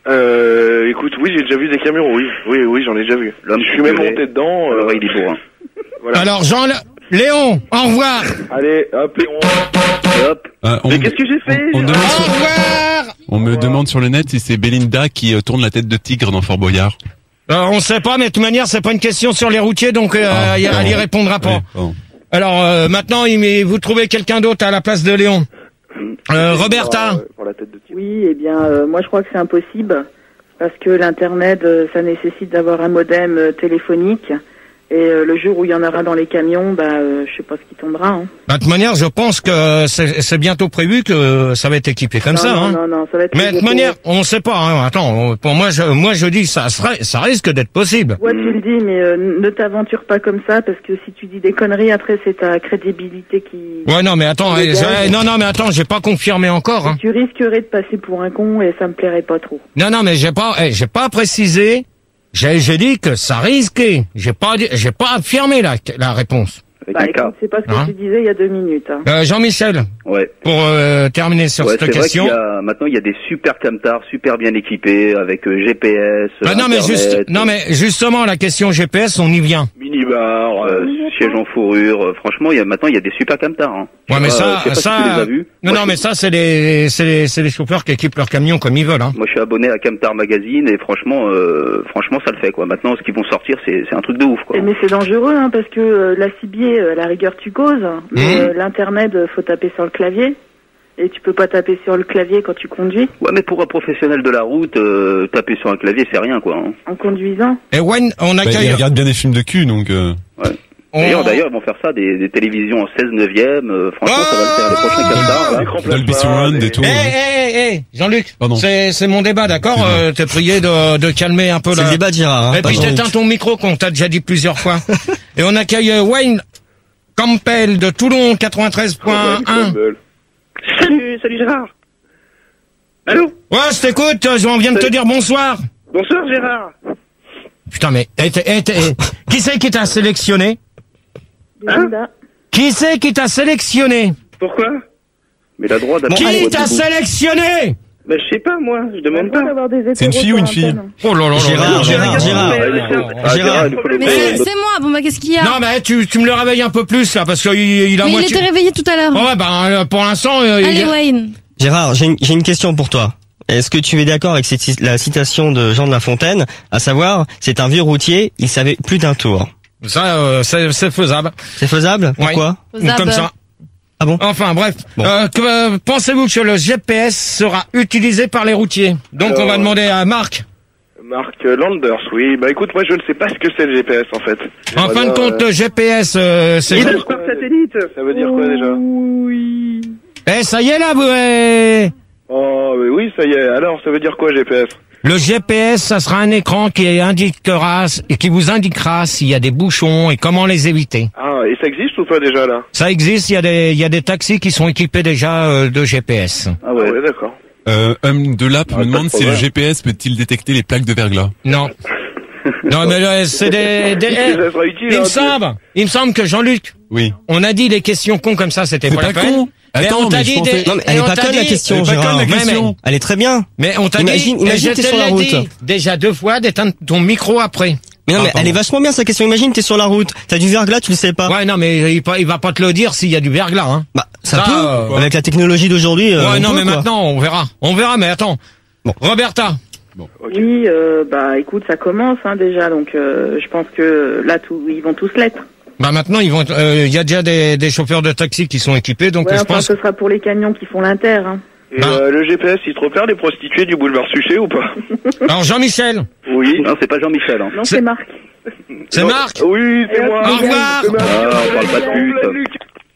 Euh, écoute, oui, j'ai déjà vu des camions, oui, oui, oui, j'en ai déjà vu. Je suis même monté dedans. Euh, il est beau, hein. Voilà. Alors, Jean, Léon, au revoir. Allez, hop, Léon. Hop. Euh, on Mais qu'est-ce que j'ai fait? on, on, au revoir. On me demande sur le net si c'est Belinda qui euh, tourne la tête de tigre dans Fort Boyard. Euh, on sait pas, mais de toute manière, c'est pas une question sur les routiers, donc euh, ah, elle bon. y répondra pas. Oui, bon. Alors, euh, maintenant, il, vous trouvez quelqu'un d'autre à la place de Léon. Euh, Roberta. Pour la tête de tigre. Oui, eh bien, euh, moi je crois que c'est impossible parce que l'internet, euh, ça nécessite d'avoir un modem euh, téléphonique. Et euh, le jour où il y en aura dans les camions, bah, euh, je sais pas ce qui tombera. Hein. Bah, de toute manière, je pense que c'est bientôt prévu que ça va être équipé comme non, ça. Non, hein. non, non, ça va être. Mais de toute manière, on sait pas. Hein. Attends, pour moi, je, moi, je dis ça, serait, ça risque d'être possible. Ouais, tu le dis, mais euh, ne t'aventure pas comme ça parce que si tu dis des conneries, après c'est ta crédibilité qui. Ouais, non, mais attends, eh, non, non, mais attends, j'ai pas confirmé encore. Hein. Tu risquerais de passer pour un con et ça me plairait pas trop. Non, non, mais j'ai pas, eh, j'ai pas précisé. J'ai, j'ai dit que ça risquait. J'ai pas, j'ai pas affirmé la, la réponse. Bah, écoute, c'est pas ce que hein tu disais il y a deux minutes. Hein. Euh, Jean-Michel. Ouais. Pour euh, terminer sur ouais, cette question. Vrai qu'il y a, maintenant, il y a des super camtars, super bien équipés, avec euh, G P S. Bah, non, mais juste, non, mais justement, la question G P S, on y vient. Minibar, euh, siège en fourrure. Euh, franchement, il y a maintenant, il y a des super camtars. Hein. Ouais, mais ça, euh, ça. Si tu les as vus. Non, Moi, non, mais ça, c'est les, c'est les, c'est les chauffeurs qui équipent leurs camions comme ils veulent. Hein. Moi, je suis abonné à Camtar Magazine et franchement, euh, franchement, ça le fait quoi. Maintenant, ce qu'ils vont sortir, c'est, c'est un truc de ouf quoi. Et mais c'est dangereux, hein, parce que euh, la cibier, à la rigueur, tu causes. Mmh. Euh, L'internet, faut taper sur le clavier. Et tu peux pas taper sur le clavier quand tu conduis? Ouais, mais pour un professionnel de la route, euh, taper sur un clavier, c'est rien, quoi. Hein. En conduisant? Et Wayne, on Bah, accueille... il regarde bien des films de cul, donc... Euh... Ouais. D'ailleurs, d'ailleurs, ils vont faire ça, des, des télévisions en seize neuvième. Euh, franchement, ça va le faire les prochains capteurs. Dolby Surround et tout. Eh, eh, eh, Jean-Luc, Pardon. c'est c'est mon débat, d'accord? euh, T'es prié de, de calmer un peu C'est la... le débat de Gérard, hein, Et pas puis Jean-Luc. t'éteins ton micro qu'on t'a déjà dit plusieurs fois. Et on accueille euh, Wayne Campbell de Toulon quatre-vingt-treize point un. Salut, salut Gérard. Allô? Ouais, je t'écoute, euh, on vient de te dire bonsoir. Bonsoir Gérard. Putain, mais eh, t'es- eh, t'es- eh, qui c'est qui t'a sélectionné? Hein? Qui c'est qui t'a sélectionné? Pourquoi? Mais la droite d'avoir Qui t'a sélectionné? Bah je sais pas moi, je demande pas. C'est une fille ou une fille? Oh là là là Gérard, là. Gérard, Gérard. Ah, Gérard. il faut le Mais prendre. c'est c'est moi, bon bah qu'est-ce qu'il y a? Non, mais tu, tu me le réveilles un peu plus, là, parce qu'il il a Mais il moitié... était réveillé tout à l'heure. Oh, ouais, bah, euh, pour l'instant... euh, il- Allez Wayne. Gérard, j'ai une, j'ai une question pour toi. Est-ce que tu es d'accord avec cette, la citation de Jean de La Fontaine, à savoir, c'est un vieux routier, il savait plus d'un tour. Ça, euh, c'est c'est faisable. C'est faisable? Pourquoi? Faisable. Comme ça. Ah bon? Enfin, bref. Bon. Euh, que, euh, pensez-vous que le G P S sera utilisé par les routiers? Donc, Alors, on va demander à Marc. Marc Landers, oui. Bah écoute, moi je ne sais pas ce que c'est le G P S en fait. En J'aimerais fin de bien, compte, euh, le G P S, euh, c'est... Image par satellite. ça veut dire quoi déjà? Oui. Eh, ça y est, là, vous... euh, Oh, mais oui, ça y est. Alors, ça veut dire quoi G P S? Le G P S, ça sera un écran qui indiquera et qui vous indiquera s'il y a des bouchons et comment les éviter. Ah, et ça existe ou pas déjà là? Ça existe, il y a des, il y a des taxis qui sont équipés déjà euh, de G P S. Ah ouais. Ah ouais, d'accord. Euh, homme de l'app Ah, me pas de demande si le problème. G P S peut-il détecter les plaques de verglas. Non. Non, mais là, c'est des... des- Est-ce que ça sera utile, il me hein, semble, il me semble que Jean-Luc, Oui. on a dit des questions cons comme ça, c'était C'est pas, pas la peine. con. Mais Attends, on t'a mais je dit pensais- des... Non, mais elle et est on pas t'a conne la dit- question, Elle est pas Gérard. conne, la Mais- question. Elle est très bien. Mais on t'a Imagine- dit, imagine et je t'es te sur la l'ai route. dit déjà deux fois d'éteindre ton micro après. Mais non, Ah, mais elle pardon. est vachement bien sa question. Imagine, t'es sur la route, t'as du verglas, tu le sais pas. Ouais, non, mais il, pa- il va pas te le dire s'il y a du verglas, hein. Bah, ça, Ça, peut. euh, Avec la technologie d'aujourd'hui. euh, ouais, on non, peut, mais quoi. maintenant, on verra. On verra, mais attends. Bon. Roberta. Oui, euh, bah écoute, ça commence hein, déjà, donc euh, je pense que là, tout, ils vont tous l'être. Bah maintenant, ils vont. euh, Il y a déjà des, des chauffeurs de taxi qui sont équipés, donc Ouais, je enfin, pense. ce sera pour les camions qui font l'inter. Hein. Et Bah. euh, le G P S, il te repère les prostituées du boulevard Suchet ou pas? Alors Jean-Michel, Oui. Non, c'est pas Jean-Michel. Hein. Non, C'est- c'est Marc. c'est Non. Marc. Oui, c'est Et moi. Au revoir. C'est Marc. Ah, on parle pas de pute.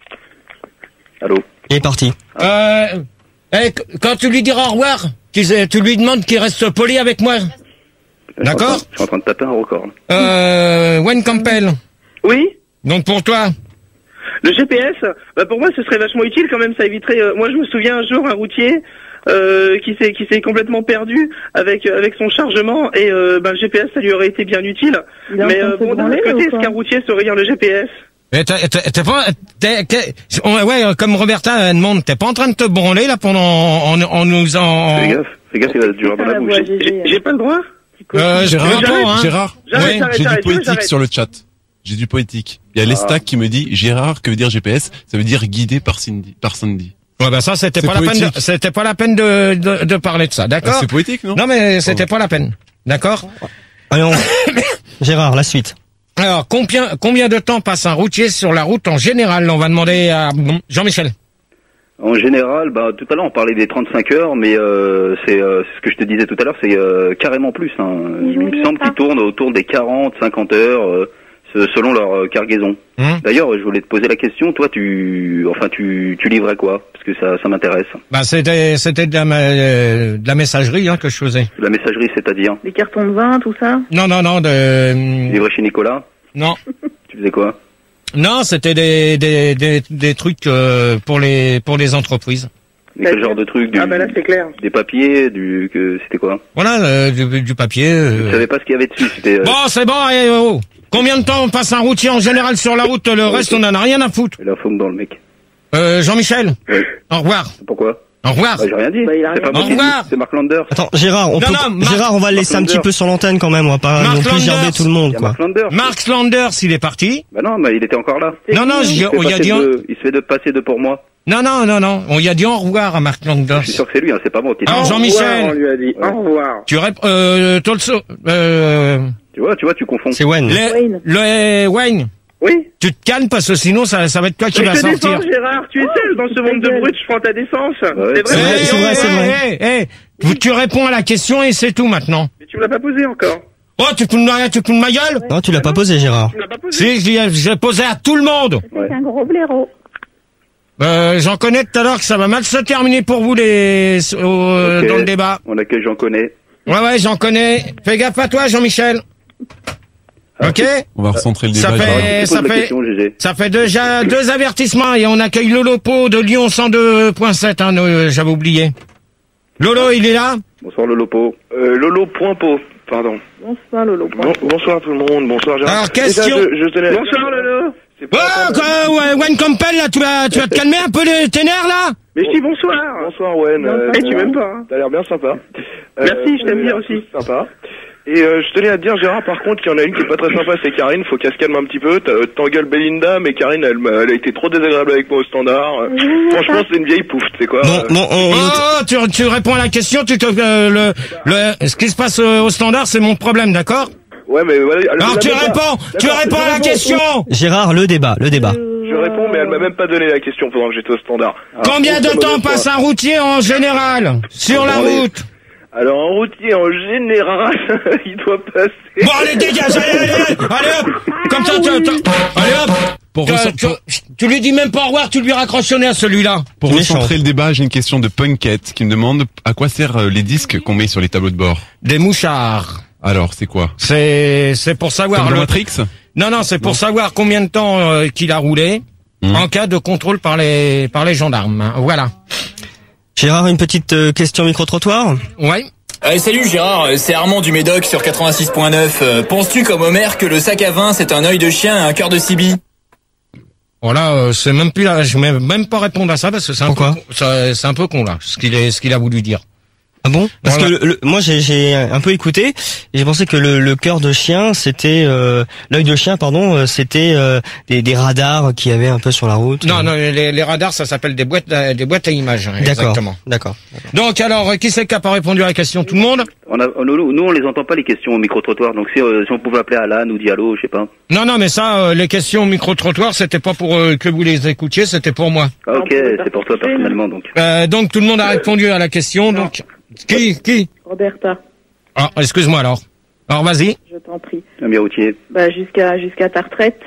Allô. Il est parti. Euh, eh, qu- quand tu lui diras au revoir, tu, sais- tu lui demandes qu'il reste poli avec moi. D'accord. Je suis en train de taper un record. là. Euh, Wayne Campbell. Oui? Donc pour toi. Le G P S, bah pour moi ce serait vachement utile quand même, ça éviterait. euh, moi je me souviens un jour un routier euh, qui s'est qui s'est complètement perdu avec avec son chargement et euh, bah, le G P S ça lui aurait été bien utile. Il est en Mais train de euh, se bon d'un branler, autre côté, ou est-ce quoi qu'un routier saurait lire le G P S? Eh, T'es t'es- t'es pas. t'es- t'es- ouais, ouais, comme Roberta elle demande, t'es pas en train de te branler là pendant en, en nous en. Fais gaffe. Fais gaffe, il va durer dans la la bouche. voix, J'ai- G G. J'ai pas le droit? Euh, Gérard, je réponds, hein. Gérard, J'arrête, Oui, j'arrête, j'ai du j'arrête, poétique j'arrête. sur le chat. J'ai du poétique. Il y a l'Estac qui me dit Gérard, que veut dire G P S? Ça veut dire guidé par Cindy, par Sandy. Ouais, bah ça c'était C'est pas la peine. poétique. De, c'était pas la peine de, de, de parler de ça, Ah, d'accord. c'est poétique, non? Non mais c'était pas la peine, d'accord. Allez, on... Gérard, la suite. Alors combien combien de temps passe un routier sur la route en général? On va demander à Jean-Michel. En général, bah tout à l'heure on parlait des trente-cinq heures, mais euh, c'est euh, ce que je te disais tout à l'heure, c'est euh, carrément plus. Hein. Il me semble qu'ils tournent autour des quarante, cinquante heures, euh, se- selon leur euh, cargaison. Hum. D'ailleurs, je voulais te poser la question. Toi, tu, enfin, tu, tu livrais quoi? Parce que ça, ça m'intéresse. Bah c'était c'était de la ma- euh, de la messagerie hein, que je faisais. La messagerie, c'est-à-dire Les cartons de vin, tout ça. Non non non de livrer chez Nicolas. non Tu faisais quoi? non c'était des des des des trucs euh, pour les pour les entreprises. Mais quel genre de truc? Du, Ah bah là c'est clair. Des papiers, du, que c'était quoi? Voilà euh, du, du papier. Je euh. savais pas ce qu'il y avait dessus. C'était. euh, Bon c'est bon. eh, oh. Combien de temps on passe un routier en général sur la route? Le reste on en a rien à foutre. La faune dans le mec. Euh, Jean-Michel. Oui. Au revoir. Pourquoi? Au revoir. Bah, j'ai rien dit. Bah, il a C'est pas rien moi dit. qui Au ai dit, revoir. c'est Mark Landers. Attends, Gérard, on Non, peut... non, Marc- Gérard, on va le laisser un Marc petit Landers. peu sur l'antenne quand même. On va pas Marc non plus gerber Landers. tout le monde, Il y a quoi. Mark Landers. Mark Landers il est parti. Bah non, mais il était encore là. Non non Il j'ai- se fait on y a passer dit un- de- il se fait de passer de pour moi. non non non non on y a dit au revoir à Mark Landers. Je suis sûr que c'est lui, hein, c'est pas moi qui. Alors, Au Jean-Michel. revoir, on lui a dit. Ouais. Au revoir. Tu rép euh Tolso euh Tu vois, tu vois, tu confonds. C'est Wen. le, Wayne. le Wayne. Oui. Tu te calmes parce que sinon ça, ça va être toi qui Mais va je te sortir. défends, Gérard, tu es seul dans ce monde de brutes, je prends ta défense. C'est vrai. Eh, c'est vrai, eh, c'est vrai. eh, eh, eh, tu réponds à la question et c'est tout maintenant. Mais tu me l'as pas posé encore. Oh, tu te fous de ma, tu te fous de ma gueule? Non, tu l'as pas posé, Gérard. Tu me l'as pas posé. Si, je l'ai je l'ai posé à tout le monde. C'est un gros blaireau. Euh, j'en connais tout à l'heure que ça va mal se terminer pour vous les, euh, Ok. dans le débat. On accueille, j'en connais. Ouais, ouais, j'en connais. Fais gaffe à toi, Jean-Michel. Ok? On va recentrer le Ça débat. Gérard. fait, Tu ça poses la fait, question, G G. ça fait déjà deux avertissements et on accueille Lolo Po de Lyon cent deux point sept, hein, euh, j'avais oublié. Lolo, il est là? Bonsoir Lolo Po. Euh, Lolo point po, pardon. Bonsoir Lolo. Bon, bonsoir tout le monde, bonsoir Gérard. Alors, question- Déjà, je, je tenais à- Bonsoir, Lolo. C'est Oh, pas- quoi, ouais, Wayne Campbell, là, tu vas, tu vas te calmer un peu les tes nerfs, là? Mais je dis bonsoir. Bonsoir Wen. Euh, Eh, tu m'aimes pas, hein. T'as l'air bien sympa. Merci, je t'aime bien t'as l'air aussi. Sympa. Et euh, je tenais à te dire Gérard, par contre, qu'il y en a une qui est pas très sympa, c'est Karine. Faut qu'elle se calme un petit peu. T'as- T'engueules Belinda, mais Karine, elle, m'a- elle a été trop désagréable avec moi au standard. Euh, Franchement, c'est une vieille pouffe, tu sais quoi. Bon, Euh, bon, on, Oh, on- oh, tu, tu réponds à la question, tu te, euh, le, le, ce qui se passe euh, au standard, c'est mon problème, d'accord? Ouais, mais voilà. elle- Alors elle tu m'a même pas- réponds, tu D'accord, réponds je à la réponds. question. Gérard, le débat, le débat. Je réponds, mais elle m'a même pas donné la question pendant que j'étais au standard. Alors, Combien je de trouve ça temps mauvaise passe foi. un routier en général sur la Attendez. route? Alors, en routier, en général, il doit passer... Bon, allez, dégage, allez, allez, allez, allez, hop. Comme ça, tu, tu- allez, hop. Pour, Tu- recent- tu, tu lui dis même pas au revoir, tu lui raccroches au nez à celui-là. pour Méchant. recentrer le débat, j'ai une question de Punkette qui me demande à quoi servent euh, les disques qu'on met sur les tableaux de bord. Des mouchards. Alors, c'est quoi? C'est, c'est pour savoir Comme dans le- Matrix? Non, non, c'est pour savoir combien de temps euh, qu'il a roulé Mmh. en cas de contrôle par les, par les gendarmes. hein. Voilà. Gérard, une petite euh, question micro-trottoir. Ouais. Euh, salut Gérard, c'est Armand du Médoc sur quatre-vingt-six point neuf. Euh, Penses-tu comme Homer que le sac à vin c'est un œil de chien et un cœur de Sibylle? Voilà, euh, c'est même plus là, je vais même pas répondre à ça parce que c'est un Pourquoi peu, con- ça- c'est un peu con là, ce qu'il est, ce qu'il a voulu dire. Ah bon? Parce Voilà. que le- le- moi j'ai j'ai un peu écouté et j'ai pensé que le, le cœur de chien c'était euh, l'œil de chien pardon euh, c'était euh, des, des radars qui avaient un peu sur la route. Non, non, les, les radars, ça s'appelle des boîtes, à- des boîtes à images, hein, D'accord. exactement. D'accord. Donc alors, euh, qui c'est qui a pas répondu à la question? Tout le monde? On a, nous, nous, on les entend pas les questions au micro-trottoir, donc si, euh, si on pouvait appeler Alan ou Diallo, je sais pas. Non, non, mais ça, euh, les questions au micro-trottoir, c'était pas pour euh, que vous les écoutiez, c'était pour moi. Ah, ok, c'est pour toi personnellement, donc. Euh, donc tout le monde a répondu à la question, donc qui, qui? Roberta, Ah, excuse-moi alors. Alors vas-y. je t'en prie. Un bien routier. Bah jusqu'à jusqu'à ta retraite.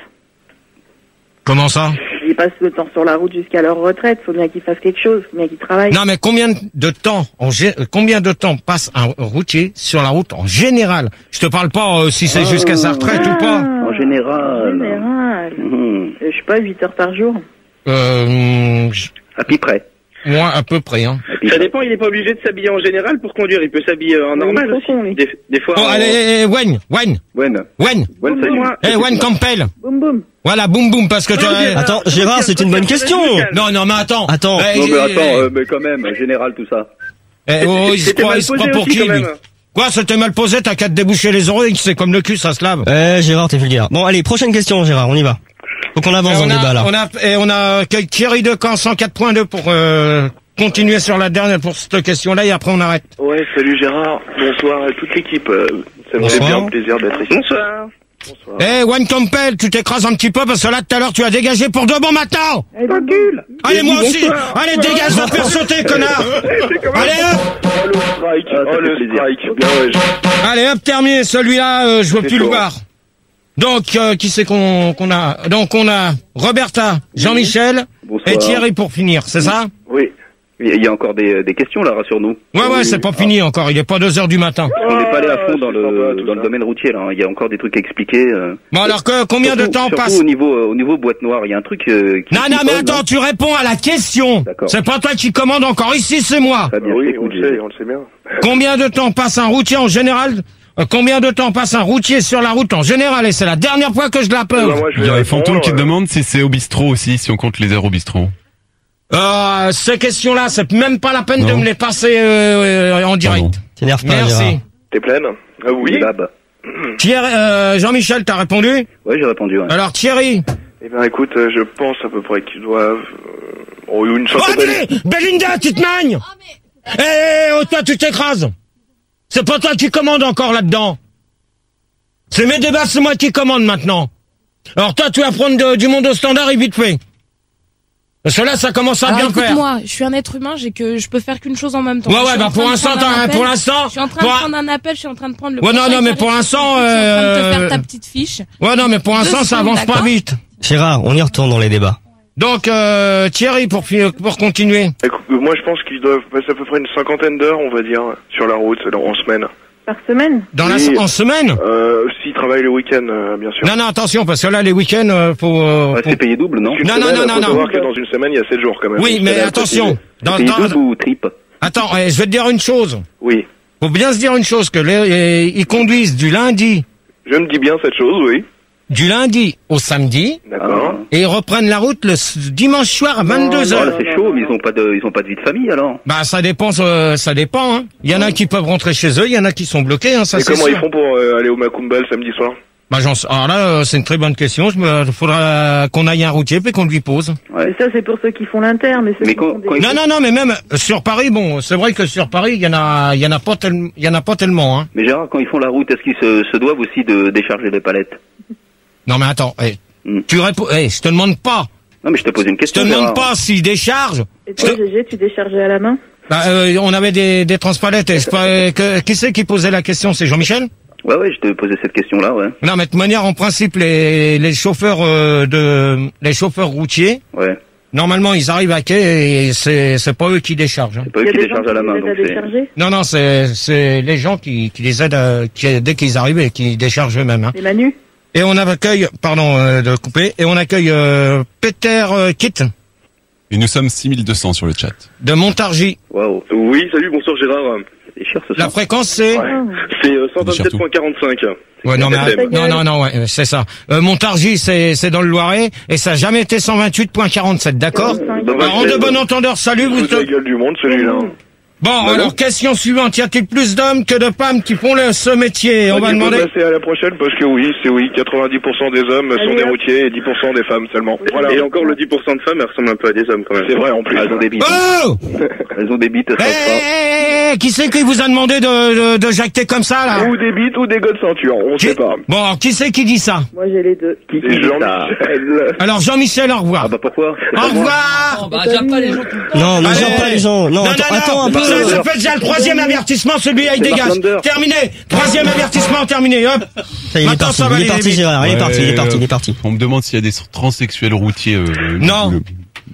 Comment ça? Ils passent le temps sur la route jusqu'à leur retraite. Faut bien qu'ils fassent quelque chose, faut bien qu'ils travaillent. Non, mais combien de temps, en gé- euh, combien de temps passe un routier sur la route en général? Je te parle pas euh, si c'est jusqu'à sa retraite ou pas. En général. En général. Mhm. Euh, Je sais pas, huit heures par jour. Euh, je- À peu près. moi à peu près. Hein. Ça dépend, il est pas obligé de s'habiller en général pour conduire. Il peut s'habiller euh, en Oui, normal il faut aussi. qu'on, lui. Des, des fois. Oh, en- allez, Wayne, Wayne, Wen. Wayne. Wen, salut. Moi, Eh, Wayne Campbell. Boum boum. Voilà, boum boum, parce que tu Ouais, as... Attends, Gérard, c'est une bonne question. Non, non, mais attends. Attends. Eh, Non, mais eh, attends, euh, mais quand même, général, tout ça. eh, oh, il se C'était croit, mal il se croit posé pour aussi, qui, quand lui? même. Quoi, c'était mal posé, t'as qu'à te déboucher les oreilles, c'est comme le cul, ça se lave. Eh Gérard, t'es vulgaire. Bon allez, prochaine question Gérard, on y va. Faut qu'on avance Et dans on le débat a, là. on a, et on a accueilli Thierry Decamp, cent quatre point deux pour euh, continuer sur la dernière, pour cette question-là, et après on arrête. Ouais, salut Gérard, bonsoir à toute l'équipe. euh, Ça me fait Bonsoir. bien plaisir d'être ici. Bonsoir. Bonsoir. Eh, Wayne Campbell, tu t'écrases un petit peu, parce que là, tout à l'heure, tu as dégagé pour de bon matin. T'engueules. Allez, moi aussi. Bonsoir. Allez, dégage, va faire sauter, connard. Allez, hop. Oh le strike, Ah, ça oh fait le plaisir. strike. Bien ouais, je- Allez, hop, terminé. Celui-là, euh, je veux C'est plus le chaud. voir. Donc, euh, qui c'est qu'on qu'on a? Donc, on a Roberta, Jean-Michel Bonsoir. et Thierry pour finir, c'est ça? Oui. Il y a encore des, des questions, là, rassure-nous. Ouais, ouais, c'est pas fini encore. Il est pas deux heures du matin. On n'est pas allé à fond dans c'est sympa, le, tout dans le ça. domaine routier, là. hein. Il y a encore des trucs à expliquer. euh. Bon, alors que combien de Surtout- temps surtout passe? au niveau, euh, au niveau boîte noire, il y a un truc euh, qui... Non, qui non, mais colle, attends, tu réponds à la question. D'accord. C'est pas toi qui commande encore ici, c'est moi. Très bien, je Oui, on t'écoute, le Gégé. sait, on le sait bien. Combien de temps passe un routier en général? Euh, Combien de temps passe un routier sur la route en général? Et c'est la dernière fois que je la Eh ben, pose. moi, je Il vais y aurait répondre, Fantôme qui te euh, demande si c'est au bistrot aussi, si on compte les heures au bistrot. Euh, ces questions-là, c'est même pas la peine de Non. me les passer euh, euh, en direct. Pardon. T'énerve pas Merci. Gérard. T'es pleine Ah oui. Lab. Thierry, euh, Jean-Michel, t'as répondu? Ouais, j'ai répondu, ouais. Alors Thierry. Eh ben écoute, euh, je pense à peu près qu'ils doivent... Euh, oh, une Oh, centaine d'années. allez, Belinda, tu te magnes. Eh, eh, oh, toi, tu t'écrases. C'est pas toi qui commande encore là-dedans. C'est mes débats, c'est moi qui commande maintenant. Alors toi, tu vas prendre de- du monde au standard et vite fait. Parce que là, ça commence à Alors, bien faire. moi, je suis un être humain, j'ai que je peux faire qu'une chose en même temps. Ouais, Je ouais, suis bah, en pour train de l'instant, prendre un t'as- appel. pour l'instant, Je suis en train pour de un- prendre un appel, je suis en train de prendre le Ouais, non, prochain non, mais avec pour la l'instant, Je suis en train de te euh, faire ta petite fiche. Ouais, non, mais pour l'instant, Deux ça secondes, avance pas d'accord. vite. Gérard, on y retourne dans les débats. Donc, euh, Thierry, pour, fi- pour continuer. Écoute, moi, je pense qu'ils doivent passer à peu près une cinquantaine d'heures, on va dire, sur la route, en semaine. Par semaine? Dans la, Oui. en semaine? Euh, s'ils travaillent le week-end, euh, bien sûr. Non, non, attention, parce que là, les week-ends, euh, faut... Euh, Ouais, faut- c'est payé double, non? Une Non, semaine, non, non, faut non, savoir non. que dans une semaine, il y a sept jours quand même. Oui, Une mais semaine à attention. préciser. Dans, C'est payé dans- double ou triple? Attends, eh, je vais te dire une chose. Oui. Faut bien se dire une chose, que les, eh, ils conduisent du lundi, Je me dis bien cette chose, oui. du lundi au samedi, D'accord. et ils reprennent la route le s- dimanche soir à vingt-deux Oh, heures. là, c'est chaud, mais ils ont pas de, ils ont pas de vie de famille, alors. Bah, ça dépend, euh, ça dépend, hein. Il y en a qui peuvent rentrer chez eux, il y en a qui sont bloqués, hein, ça Et c'est comment sûr. ils font pour euh, aller au Macumba le samedi soir? Bah, j'en sais- alors là, euh, c'est une très bonne question. Je me, faudra qu'on aille un routier puis qu'on lui pose. Ouais. Mais ça, c'est pour ceux qui font l'inter, mais ceux Mais qui quand- font des... quand ils- Non, non, non, mais même euh, sur Paris, bon, c'est vrai que sur Paris, il y en a, il y en a pas tellement, il y en a pas tellement, hein. Mais Gérard, quand ils font la route, est-ce qu'ils se, se doivent aussi de décharger les palettes? Non, mais attends, eh, Hmm. tu réponds, eh, je te demande pas, Non, mais je te pose une je te question. demande Gérard. pas s'ils déchargent. Et toi, G G, tu déchargeais à la main? Bah, euh, on avait des, des transpalettes. Et c'est pas, euh, que- qui c'est qui posait la question? C'est Jean-Michel? Ouais, ouais, je te posais cette question-là, ouais. Non, mais de toute manière, en principe, les, les chauffeurs euh, de, les chauffeurs routiers, Ouais. normalement, ils arrivent à quai et c'est, c'est pas eux qui déchargent, hein. C'est pas Il y eux a qui des gens déchargent qui à la main, les donc aident à c'est. décharger? Non, non, c'est, c'est les gens qui, qui les aident, à- qui, dès qu'ils arrivent et qui déchargent eux-mêmes, hein. Les Manu? Et on accueille, pardon euh, de couper, et on accueille euh, Peter euh, Kitt Et nous sommes six mille deux cents sur le chat. de Montargis. Waouh. Oui, salut, bonsoir Gérard. C'est cher ce La soir. fréquence c'est Ah. C'est euh, cent vingt-sept virgule quarante-cinq. ouais non mais Ta gueule. non non non ouais euh, c'est ça. Euh, Montargis c'est c'est dans le Loiret et ça a jamais été cent vingt-huit virgule quarante-sept, d'accord? quarante-cinq. Alors, en de bon entendeur, salut vous. Foutre la gueule du monde, celui-là. Bon Bah alors non. question suivante, y a-t-il plus d'hommes que de femmes qui font le, ce métier? On va Il faut demander. passer à la prochaine parce que oui, c'est oui, quatre-vingt-dix pour cent des hommes sont Allez, des hop. routiers et dix pour cent des femmes seulement. Voilà. Et encore le dix pour cent de femmes, elles ressemblent un peu à des hommes quand même. C'est vrai en plus. Elles ont des bites. Oh Elles ont des bites, elles Eh, savent pas. eh, eh, qui c'est qui vous a demandé de, de, de jacter comme ça là? Ou des bites ou des gars de ceinture, on Qui- sait pas. Bon alors, qui c'est qui dit ça? Moi, j'ai les deux. Qui C'est dit ça? Jean-Michel. Alors Jean-Michel, au revoir. Ah bah pourquoi? C'est Au pas moi. revoir. Non, bah, j'aime pas les gens tout le temps. Non, ne Allez. gère pas les gens. Non, Non, attends, non, attends un non, peu. ça, ça fait déjà le troisième avertissement, celui-là il C'est dégage. Mark Lander. Terminé. Troisième avertissement terminé. Hop. Ça y est, il est Maintenant, parti, ça va il est aller parti vite. Gérard, il est Ouais, parti, il est parti, euh, il est parti. On me demande s'il y a des transsexuels routiers. Euh, Non. le-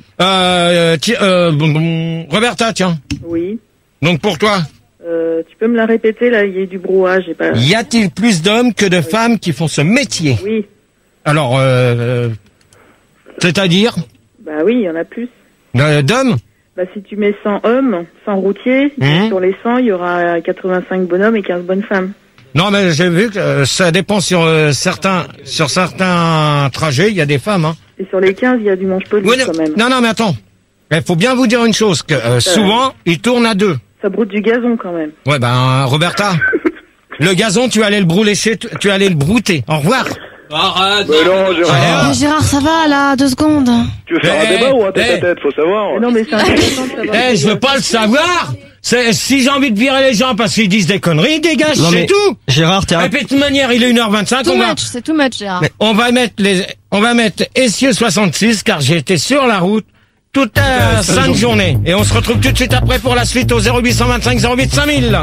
Euh, ti- euh, bon, bon, Roberta, tiens. Oui. Donc pour toi, Euh, tu peux me la répéter, là, il y a du brouhaha, j'ai pas... y a-t-il plus d'hommes que de femmes qui font ce métier? Oui. Alors, euh, euh, c'est-à-dire Bah oui, il y en a plus. euh, d'hommes? Bah si tu mets cent hommes, cent routiers, Mhm. sur les cent, il y aura quatre-vingt-cinq bonhommes et quinze bonnes femmes. Non, mais j'ai vu que euh, ça dépend sur euh, certains sur certains trajets, il y a des femmes. Hein. Et sur les quinze, il y a du manche-poli Oui, non, quand même. non, non, mais attends. Il faut bien vous dire une chose, que euh, souvent, ils tournent à deux. Ça broute du gazon quand même. Ouais, ben, Roberta, le gazon, tu allais le brûler chez, t- tu allais le brouter. Au revoir. Arrête. Mais non, Gérard. Mais Gérard, ça va là, deux secondes. Tu veux faire Eh, un débat ou un eh. tête-à-tête, faut savoir. Mais non, mais c'est intéressant de savoir. Eh, je veux pas le savoir. C'est, si j'ai envie de virer les gens parce qu'ils disent des conneries, dégage, Non, c'est mais- tout. Gérard, t'es Et un... puis de toute manière, il est une heure vingt-cinq, Too on va, much, c'est too much, Gérard. on va mettre les, on va mettre Essieux soixante-six car j'ai été sur la route toute la sainte journée. Et on se retrouve tout de suite après pour la suite au zéro huit cent vingt-cinq zéro huit cinq mille.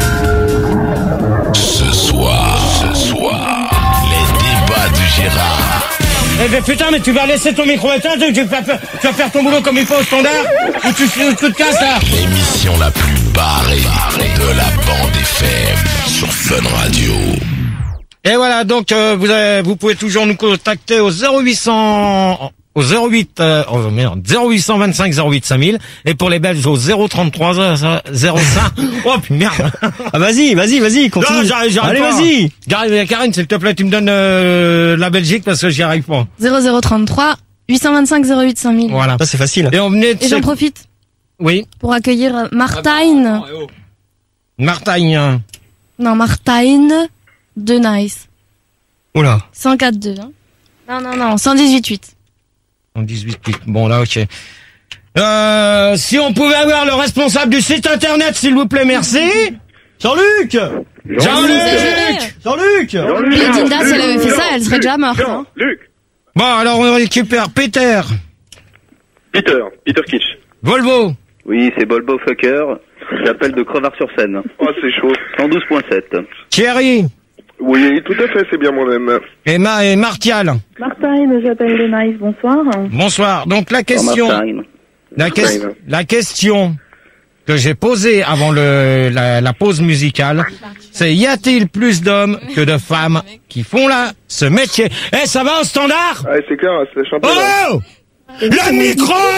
Ce soir, ce soir, les débats de Gérard. Eh ben putain, mais tu vas laisser ton micro éteint, tu, tu vas faire, tu vas faire ton boulot comme il faut au standard, ou tu, tu, tu te casses là. L'émission la plus barrée de la bande F M sur Fun Radio. Et voilà, donc euh, vous avez, vous pouvez toujours nous contacter au zéro huit cents au zéro huit euh, oh, merde, zéro huit cent vingt-cinq zéro huit cinq mille et pour les Belges au zéro trente-trois zéro cinq. Oh merde. Ah, vas-y, vas-y, vas-y, continue. Non, j'arrive, j'arrive Allez, pas. vas-y. J'arrive, Karine, s'il te plaît, tu me donnes euh, la Belgique parce que j'y arrive pas. zéro zéro trente-trois huit cent vingt-cinq zéro huit cinq mille. Voilà. Ça, c'est facile. Et on venait de Et j'en se- profite Oui, pour accueillir euh, Martine. Oh, eh oh. Martagne. Non, Martine de Nice. Oula. cent quatre deux. Hein. Non, non, non, cent dix-huit huit. En dix-huit huit. Bon là, ok. Euh, si on pouvait avoir le responsable du site internet, s'il vous plaît, merci. Jean-Luc Jean-Luc. Exagéré. Jean-Luc Mais Linda, si elle avait fait ça, elle serait déjà morte. Hein. Luc, Bon, alors on récupère Peter. Peter, Peter Kitsch. Volvo. Oui, c'est Volvo Fucker. J'appelle de Crevard-sur-Seine. Oh, c'est chaud. cent douze point sept. Thierry. Oui, tout à fait, c'est bien moi-même. Et, Ma et Martial. Martine, j'appelle de Nice, bonsoir. Bonsoir. Donc la question, Martine. la, que- la question que j'ai posée avant le, la, la pause musicale, c'est y a-t-il plus d'hommes que de femmes qui font là ce métier? Eh, ça va au standard? Ah, c'est clair, c'est la champagne. Oh, le micro!